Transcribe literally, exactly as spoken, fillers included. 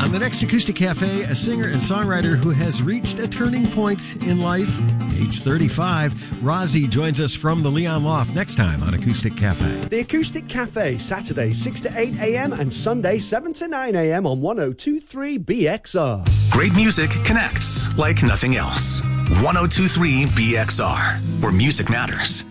On the next Acoustic Cafe, a singer and songwriter who has reached a turning point in life, age thirty-five. Rozzy joins us from the Leon Loft next time on Acoustic Cafe. The Acoustic Cafe, Saturday six to eight a.m. and Sunday seven to nine a.m. on one oh two point three B X R. Great music connects like nothing else. one oh two point three B X R, where music matters.